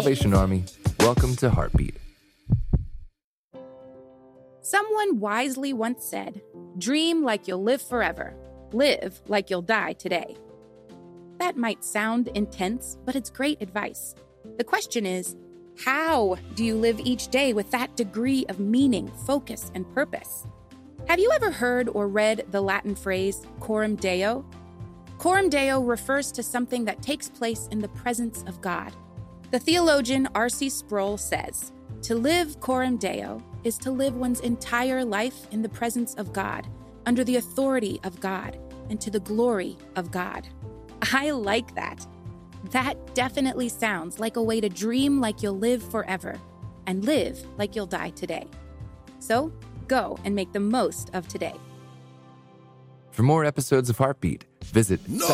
Salvation Army, welcome to Heartbeat. Someone wisely once said, "Dream like you'll live forever. Live like you'll die today." That might sound intense, but it's great advice. The question is, how do you live each day with that degree of meaning, focus, and purpose? Have you ever heard or read the Latin phrase, coram Deo? Coram Deo refers to something that takes place in the presence of God. The theologian R.C. Sproul says, "To live coram Deo is to live one's entire life in the presence of God, under the authority of God, and to the glory of God." I like that. That definitely sounds like a way to dream like you'll live forever and live like you'll die today. So go and make the most of today. For more episodes of Heartbeat, visit